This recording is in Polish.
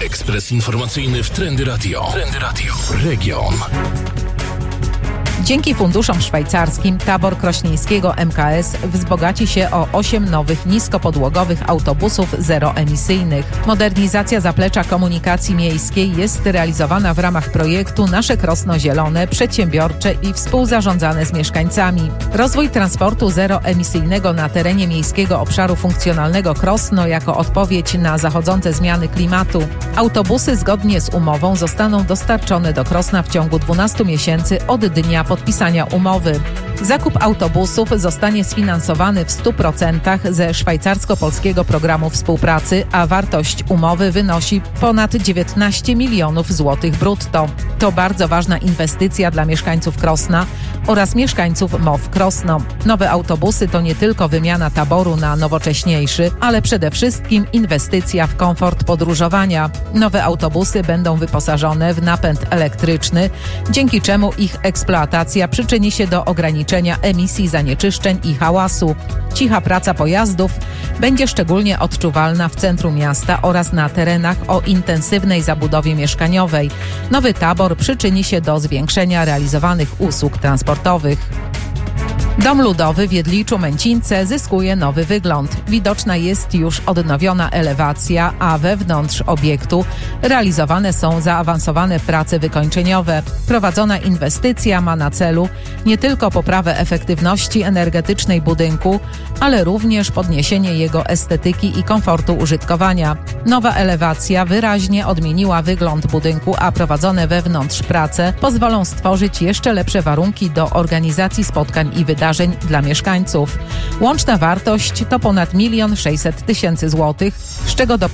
Ekspres informacyjny w Trendy Radio. Region. Dzięki funduszom szwajcarskim tabor krośnieńskiego MKS wzbogaci się o 8 nowych niskopodłogowych autobusów zeroemisyjnych. Modernizacja zaplecza komunikacji miejskiej jest realizowana w ramach projektu Nasze Krosno Zielone, przedsiębiorcze i współzarządzane z mieszkańcami. Rozwój transportu zeroemisyjnego na terenie miejskiego obszaru funkcjonalnego Krosno jako odpowiedź na zachodzące zmiany klimatu. Autobusy zgodnie z umową zostaną dostarczone do Krosna w ciągu 12 miesięcy od dnia podpisania umowy. Zakup autobusów zostanie sfinansowany w 100% ze szwajcarsko-polskiego programu współpracy, a wartość umowy wynosi ponad 19 milionów złotych brutto. To bardzo ważna inwestycja dla mieszkańców Krosna oraz mieszkańców MOW Krosno. Nowe autobusy to nie tylko wymiana taboru na nowocześniejszy, ale przede wszystkim inwestycja w komfort podróżowania. Nowe autobusy będą wyposażone w napęd elektryczny, dzięki czemu ich eksploatacja przyczyni się do ograniczenia emisji zanieczyszczeń i hałasu. Cicha praca pojazdów będzie szczególnie odczuwalna w centrum miasta oraz na terenach o intensywnej zabudowie mieszkaniowej. Nowy tabor przyczyni się do zwiększenia realizowanych usług transportowych. Dom Ludowy w Jedliczu-Męcince zyskuje nowy wygląd. Widoczna jest już odnowiona elewacja, a wewnątrz obiektu realizowane są zaawansowane prace wykończeniowe. Prowadzona inwestycja ma na celu nie tylko poprawę efektywności energetycznej budynku, ale również podniesienie jego estetyki i komfortu użytkowania. Nowa elewacja wyraźnie odmieniła wygląd budynku, a prowadzone wewnątrz prace pozwolą stworzyć jeszcze lepsze warunki do organizacji spotkań i wydarzeń dla mieszkańców. Łączna wartość to ponad 1 600 000 złotych, z czego do